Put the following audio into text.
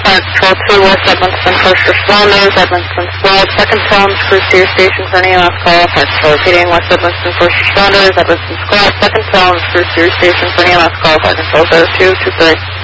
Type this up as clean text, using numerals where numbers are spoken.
Fire Control 2, West Edmonton, first responders, Edmonton Squad, second tone, cruise to your station for an EMS call. Fire Control repeating, West Edmonton, first responders, Edmonton Squad, second tone, cruise to your station for an EMS call. Fire Control 0223.